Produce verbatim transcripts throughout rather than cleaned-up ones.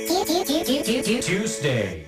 Tuesday.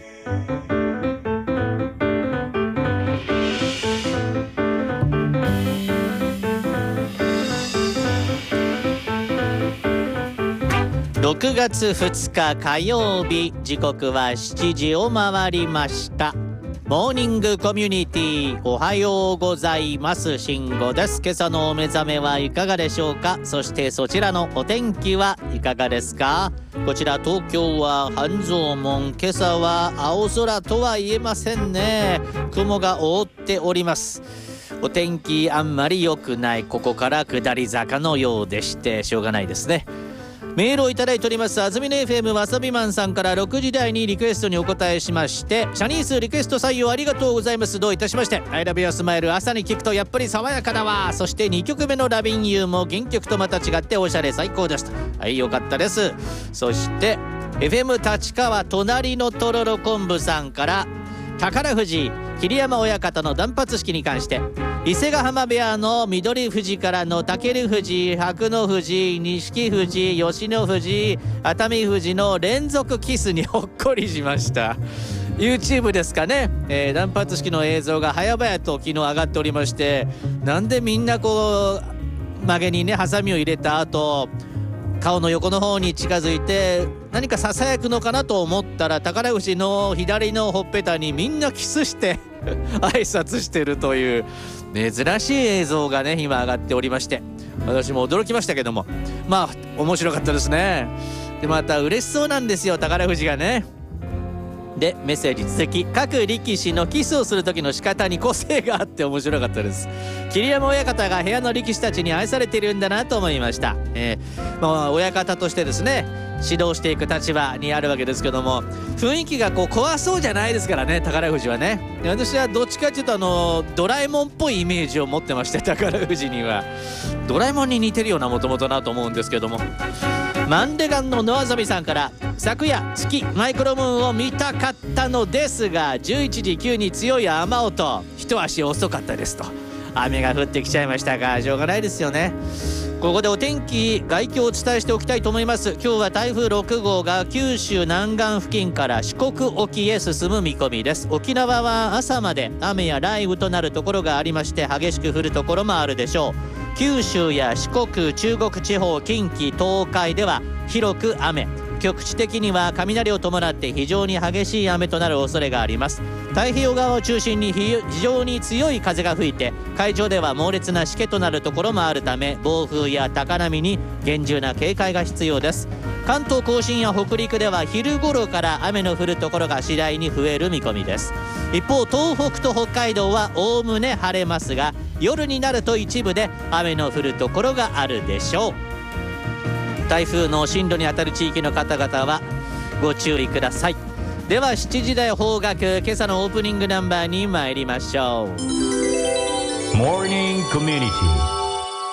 ろくがつふつか火曜日、時刻はしちじを回りました。モーニングコミュニティ、おはようございます。慎吾です。今朝のお目覚めはいかがでしょうか。そしてそちらのお天気はいかがですか。こちら東京は半蔵門、今朝は青空とは言えませんね。雲が覆っております。お天気あんまり良くない。ここから下り坂のようでしてしょうがないですね。メールをいただいております。あずみの エフエム わさびマンさんからろくじ台にリクエストにお答えしまして、シャニースリクエスト採用ありがとうございます。どういたしまして。 I love your smile、 朝に聞くとやっぱり爽やかだわ。そしてにきょくめのラビンユーも原曲とまた違っておしゃれ最高ですと。はい、よかったです。そして エフエム 立川隣のとろろ昆布さんから、宝富士桐山親方の断髪式に関して、伊勢ヶ浜部屋の緑富士からの武富士、白野富士、錦富士、吉野富士、熱海富士の連続キスにほっこりしました。 YouTube ですかね、えー、断髪式の映像が早々と昨日上がっておりまして、なんでみんなこう曲げにねハサミを入れた後顔の横の方に近づいて何かささやくのかなと思ったら、宝富士の左のほっぺたにみんなキスして挨拶してるという珍しい映像がね今上がっておりまして、私も驚きましたけども、まあ面白かったですね。でまた嬉しそうなんですよ、宝富士がね。でメッセージ続き、各力士のキスをする時の仕方に個性があって面白かったです。桐山親方が部屋の力士たちに愛されているんだなと思いました。えーまあ、親方としてですね指導していく立場にあるわけですけども、雰囲気がこう怖そうじゃないですからね、宝富士はね。私はどっちかというとあのドラえもんっぽいイメージを持ってまして、宝富士にはドラえもんに似てるようなもともとなと思うんですけども、マンデガンの野遊びさんから、昨夜月マイクロムーンを見たかったのですがじゅういちじ急に強い雨音、一足遅かったですと。雨が降ってきちゃいましたがしょうがないですよね。ここでお天気概況をお伝えしておきたいと思います。今日は台風ろく号が九州南岸付近から四国沖へ進む見込みです。沖縄は朝まで雨や雷雨となるところがありまして、激しく降るところもあるでしょう。九州や四国、中国地方、近畿、東海では広く雨、局地的には雷を伴って非常に激しい雨となる恐れがあります。太平洋側を中心に非常に強い風が吹いて、海上では猛烈なしけとなるところもあるため、暴風や高波に厳重な警戒が必要です。関東甲信や北陸では昼頃から雨の降るところが次第に増える見込みです。一方東北と北海道はおおむね晴れますが、夜になると一部で雨の降るところがあるでしょう。台風の進路にあたる地域の方々はご注意ください。ではしちじ台方角、今朝のオープニングナンバーに参りましょう。 Morning Community